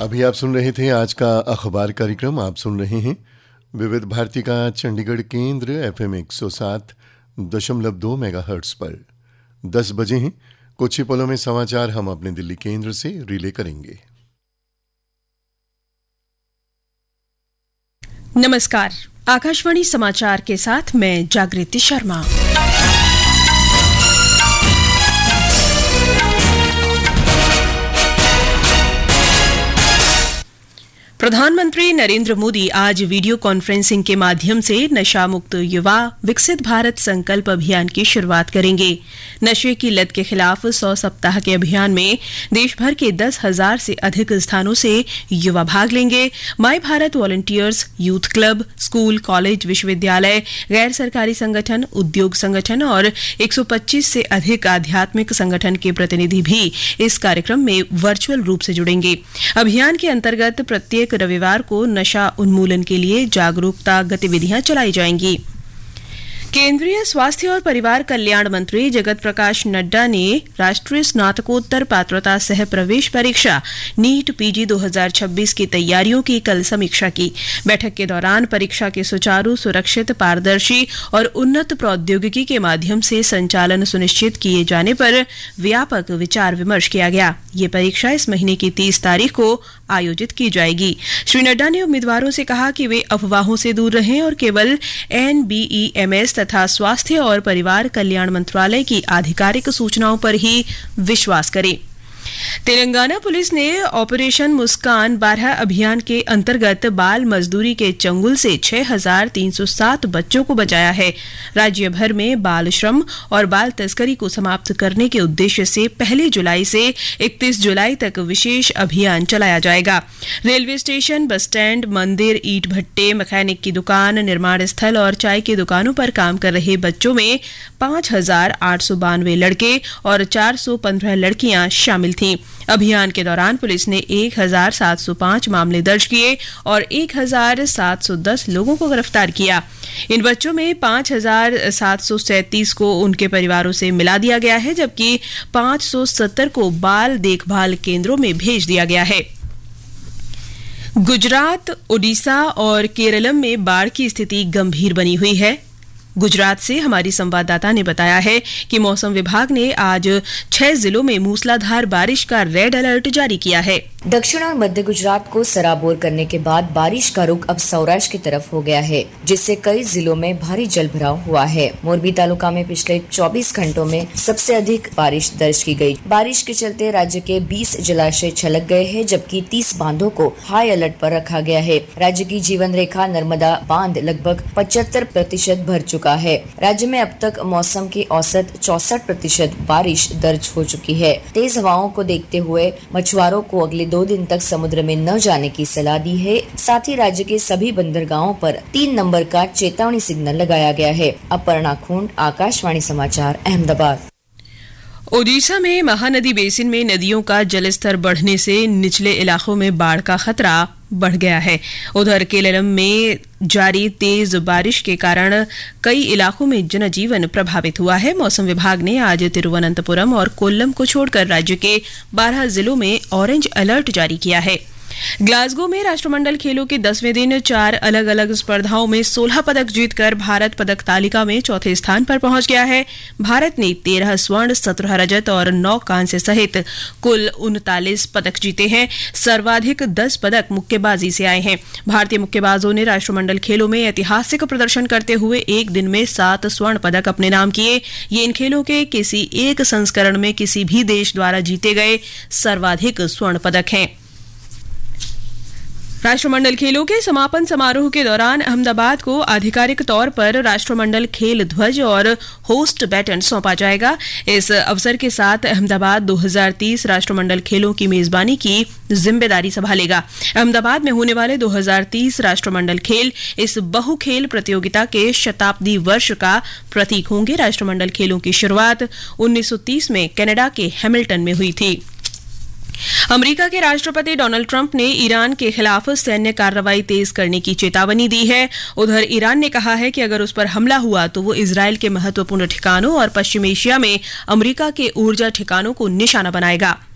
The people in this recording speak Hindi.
अभी आप सुन रहे थे आज का अखबार कार्यक्रम। आप सुन रहे हैं विविध भारती का चंडीगढ़ केंद्र FM 107.2 मेगाहर्ट्ज पर। 10 बजे हैं, कुछ ही पलों में समाचार हम अपने दिल्ली केंद्र से रिले करेंगे। नमस्कार, आकाशवाणी समाचार के साथ मैं जागृति शर्मा। प्रधानमंत्री नरेंद्र मोदी आज वीडियो कॉन्फ्रेंसिंग के माध्यम से नशा मुक्त युवा विकसित भारत संकल्प अभियान की शुरुआत करेंगे। नशे की लत के खिलाफ 100 सप्ताह के अभियान में देश भर के 10,000 से अधिक स्थानों से युवा भाग लेंगे। माई Bharat volunteers, youth club, school, college, विश्वविद्यालय, गैर सरकारी संगठन, उद्योग संगठन और 125 से अधिक आध्यात्मिक संगठन के प्रतिनिधि भी इस कार्यक्रम में वर्चुअल रूप से जुड़ेंगे। अभियान के अंतर्गत प्रत्येक रविवार को नशा उन्मूलन के लिए जागरूकता गतिविधियां चलाई जाएंगी। केंद्रीय स्वास्थ्य और परिवार कल्याण मंत्री जगत प्रकाश नड्डा ने राष्ट्रीय स्नातकोत्तर पात्रता सह प्रवेश परीक्षा नीट पीजी 2026 की तैयारियों की कल समीक्षा की। बैठक के दौरान परीक्षा के सुचारू, सुरक्षित, पारदर्शी और उन्नत प्रौद्योगिकी के माध्यम से संचालन सुनिश्चित किए जाने पर व्यापक विचार विमर्श किया गया। ये परीक्षा इस महीने की 30 तारीख को आयोजित की जाएगी। श्री नड्डा ने उम्मीदवारों से कहा कि वे अफवाहों से दूर रहें और केवल NBEMS तथा स्वास्थ्य और परिवार कल्याण मंत्रालय की आधिकारिक सूचनाओं पर ही विश्वास करें। तेलंगाना पुलिस ने ऑपरेशन मुस्कान 12 अभियान के अंतर्गत बाल मजदूरी के चंगुल से 6,307 बच्चों को बचाया है। राज्य भर में बाल श्रम और बाल तस्करी को समाप्त करने के उद्देश्य से 1 जुलाई से 31 जुलाई तक विशेष अभियान चलाया जाएगा। रेलवे स्टेशन, बस स्टैंड, मंदिर, ईंट भट्टे, मैकेनिक की दुकान, निर्माण स्थल और चाय की दुकानों पर काम कर रहे बच्चों में 5,892 लड़के और 415 लड़कियां शामिल थीं। अभियान के दौरान पुलिस ने 1,705 मामले दर्ज किए और 1,710 लोगों को गिरफ्तार किया। इन बच्चों में 5,737 को उनके परिवारों से मिला दिया गया है, जबकि 570 को बाल देखभाल केंद्रों में भेज दिया गया है। गुजरात, ओडिशा और केरलम में बाढ़ की स्थिति गंभीर बनी हुई है। गुजरात से हमारी संवाददाता ने बताया है कि मौसम विभाग ने आज 6 जिलों में मूसलाधार बारिश का रेड अलर्ट जारी किया है। दक्षिण और मध्य गुजरात को सराबोर करने के बाद बारिश का रुख अब सौराष्ट्र की तरफ हो गया है, जिससे कई जिलों में भारी जलभराव हुआ है। मोरबी तालुका में पिछले 24 घंटों में सबसे अधिक बारिश दर्ज की गई। बारिश के चलते राज्य के 20 जलाशय छलक गए हैं, जबकि 30 बांधों को हाई अलर्ट पर रखा गया है। राज्य की जीवन रेखा नर्मदा बांध लगभग 75% भर चुका है। राज्य में अब तक मौसम की औसत 64% बारिश दर्ज हो चुकी है। तेज हवाओं को देखते हुए मछुआरों को अगले 2 दिन तक समुद्र में न जाने की सलाह दी है। साथ ही राज्य के सभी बंदरगाहों पर 3 नंबर का चेतावनी सिग्नल लगाया गया है। अपर्णा खूंट, आकाशवाणी समाचार, अहमदाबाद। ओडिशा में महानदी बेसिन में नदियों का जलस्तर बढ़ने से निचले इलाकों में बाढ़ का खतरा बढ़ गया है। उधर केरलम में जारी तेज बारिश के कारण कई इलाकों में जनजीवन प्रभावित हुआ है। मौसम विभाग ने आज तिरुवनंतपुरम और कोल्लम को छोड़कर राज्य के 12 जिलों में ऑरेंज अलर्ट जारी किया है। ग्लासगो में राष्ट्रमंडल खेलों के 10वें दिन 4 अलग अलग स्पर्धाओं में 16 पदक जीतकर भारत पदक तालिका में चौथे स्थान पर पहुंच गया है। भारत ने 13 स्वर्ण, 17 रजत और 9 कांस्य सहित कुल 39 पदक जीते हैं। सर्वाधिक 10 पदक मुक्केबाजी से आए हैं। भारतीय मुक्केबाजों ने राष्ट्रमंडल खेलों में ऐतिहासिक प्रदर्शन करते हुए एक दिन में 7 स्वर्ण पदक अपने नाम किए। ये इन खेलों के किसी एक संस्करण में किसी भी देश द्वारा जीते गए सर्वाधिक स्वर्ण पदक हैं। राष्ट्रमंडल खेलों के समापन समारोह के दौरान अहमदाबाद को आधिकारिक तौर पर राष्ट्रमंडल खेल ध्वज और होस्ट बैटन सौंपा जाएगा। इस अवसर के साथ अहमदाबाद 2030 राष्ट्रमंडल खेलों की मेजबानी की जिम्मेदारी संभालेगा। अहमदाबाद में होने वाले 2030 राष्ट्रमंडल खेल इस बहुखेल प्रतियोगिता के शताब्दी वर्ष का प्रतीक होंगे। राष्ट्रमंडल खेलों की शुरुआत 1930 में कनाडा के हैमिल्टन में हुई थी। अमेरिका के राष्ट्रपति डोनाल्ड ट्रंप ने ईरान के खिलाफ सैन्य कार्रवाई तेज करने की चेतावनी दी है। उधर ईरान ने कहा है कि अगर उस पर हमला हुआ तो वो इजरायल के महत्वपूर्ण ठिकानों और पश्चिम एशिया में अमेरिका के ऊर्जा ठिकानों को निशाना बनाएगा।